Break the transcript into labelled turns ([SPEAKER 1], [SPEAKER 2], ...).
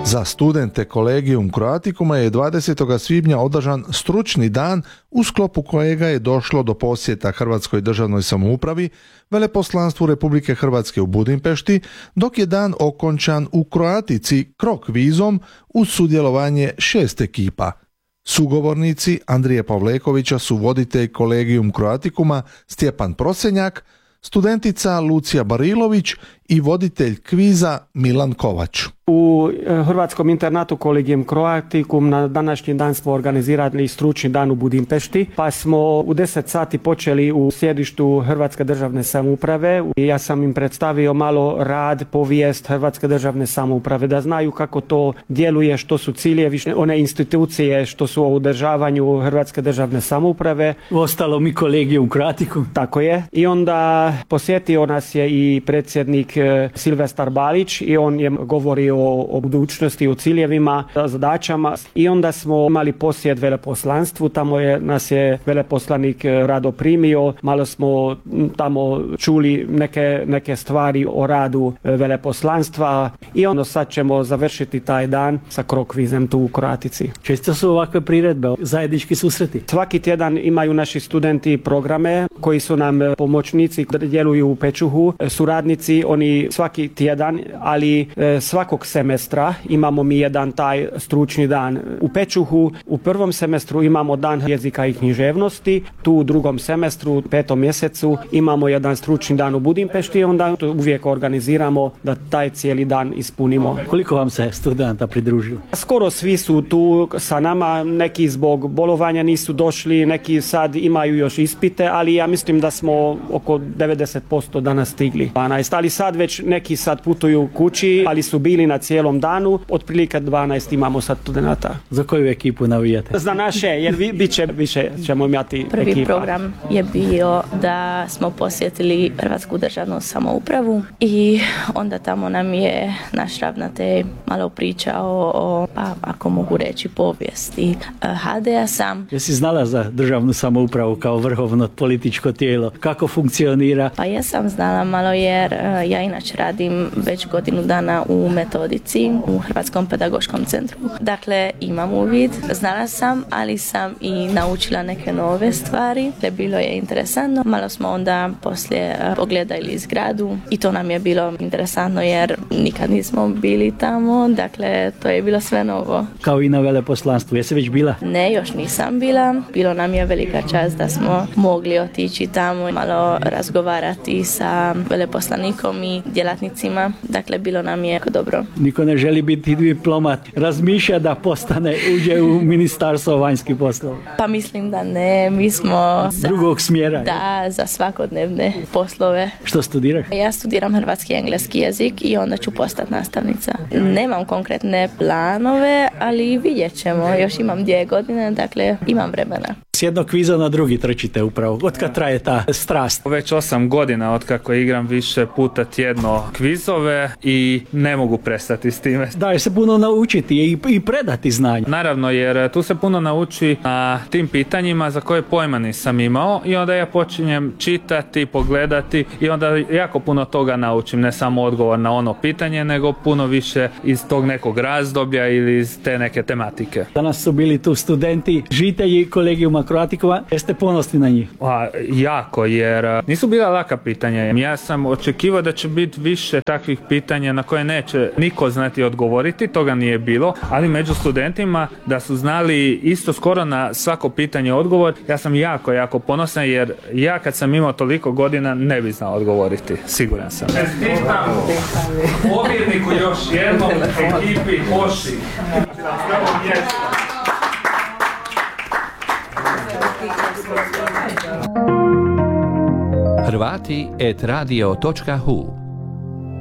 [SPEAKER 1] Za studente Collegium Croaticuma je 20. svibnja održan stručni dan u sklopu kojega je došlo do posjeta Hrvatskoj državnoj samoupravi, Veleposlanstvu Republike Hrvatske u Budimpešti, dok je dan okončan u Croatici krok-vizom uz sudjelovanje 6 ekipa. Sugovornici Andrije Pavlekovića su voditelj Collegium Croaticuma Stjepan Prosenjak, studentica Lucija Barilović i voditelj kviza Milan Kovač.
[SPEAKER 2] U Hrvatskom internatu Collegium Croaticum na današnji dan smo organizirali stručni dan u Budimpešti, pa smo u 10 sati počeli u sjedištu Hrvatske državne samouprave. Ja sam im predstavio malo rad, povijest Hrvatske državne samouprave, da znaju kako to djeluje, što su ciljevi, one institucije što su u održavanju Hrvatske državne samouprave.
[SPEAKER 3] Ostalo mi Collegium Croaticum.
[SPEAKER 2] Tako je. I onda posjetio nas je i predsjednik Silvestar Balić i on je govorio o budućnosti, o ciljevima, zadaćama i onda smo imali posjet veleposlanstvu, nas je veleposlanik rado primio, malo smo tamo čuli neke stvari o radu veleposlanstva i onda sad ćemo završiti taj dan sa krokvizem tu u Croatici.
[SPEAKER 3] Često su ovakve priredbe, zajednički susreti?
[SPEAKER 2] Svaki tjedan imaju naši studenti programe koji su nam pomoćnici, djeluju u Pečuhu, suradnici, oni svaki tjedan, ali svakog semestra imamo mi jedan taj stručni dan u Pečuhu. U prvom semestru imamo dan jezika i književnosti, tu u drugom semestru, u 5. mjesecu imamo jedan stručni dan u Budimpešti i onda uvijek organiziramo da taj cijeli dan ispunimo.
[SPEAKER 3] Koliko vam se studenta pridružilo?
[SPEAKER 2] Skoro svi su tu sa nama, neki zbog bolovanja nisu došli, neki sad imaju još ispite, ali ja mislim da smo oko 90% danas stigli. 12, ali sad već neki sad putuju kući, ali su bili na cijelom danu, otprilike 12 imamo sad studenata.
[SPEAKER 3] Za koju ekipu navijate?
[SPEAKER 2] Za naše, jer više ćemo imati
[SPEAKER 4] Prvi
[SPEAKER 2] ekipa.
[SPEAKER 4] program je bio da smo posjetili Hrvatsku državnu samoupravu i onda tamo nam je naš ravnatelj malo pričao o ako mogu reći, povijesti HDS-a.
[SPEAKER 3] Jesi znala za državnu samoupravu kao vrhovno političko tijelo? Kako funkcionira?
[SPEAKER 4] Pa ja sam znala malo jer ja inače radim već godinu dana u metodici u Hrvatskom pedagoškom centru. Dakle, imam uvid, znala sam, ali sam i naučila neke nove stvari. Bilo je interesantno. Malo smo onda poslije pogledali zgradu i to nam je bilo interesantno jer nikad nismo bili tamo. Dakle, to je bilo sve novo.
[SPEAKER 3] Kao i na veleposlanstvu. Jesi već bila?
[SPEAKER 4] Ne, još nisam bila. Bilo nam je velika čast da smo mogli otići tamo i malo razgovarati sa veleposlanikom i djelatnicima. Dakle, bilo nam je dobro.
[SPEAKER 3] Niko ne želi biti diplomat. Razmišlja da uđe u Ministarstvo vanjskih poslova.
[SPEAKER 4] Pa mislim da ne. Mi smo
[SPEAKER 3] drugog smjera.
[SPEAKER 4] Da, za svakodnevne poslove.
[SPEAKER 3] Što studiraš?
[SPEAKER 4] Ja studiram hrvatski i engleski jezik i onda ću postati nastavnica. Nemam konkretne planove, ali vidjet ćemo. Još imam 2 godine, dakle imam vremena.
[SPEAKER 3] S jednog kviza na drugi trčite upravo. Otkad traje ta strast?
[SPEAKER 5] Već 8 godina otkako igram više puta tjedno kvizove i ne mogu prestati s time.
[SPEAKER 3] Daje se puno naučiti i predati znanje.
[SPEAKER 5] Naravno, jer tu se puno nauči na tim pitanjima za koje pojma nisam imao i onda ja počinjem čitati, pogledati i onda jako puno toga naučim. Ne samo odgovor na ono pitanje, nego puno više iz tog nekog razdoblja ili iz te neke tematike.
[SPEAKER 3] Danas su bili tu studenti, žitelji Collegiuma Croaticuma. Jeste ponosni na njih?
[SPEAKER 5] Jako, jer nisu bila laka pitanja. Ja sam očekivao da će biti više takvih pitanja na koje neće niko znati odgovoriti, toga nije bilo, ali među studentima da su znali isto skoro na svako pitanje odgovor, ja sam jako ponosan jer ja kad sam imao toliko godina ne bi znao odgovoriti, siguran sam. Čestitam pobjedniku još jednom ekipi Hoši.
[SPEAKER 6] Hrvati@radio.hu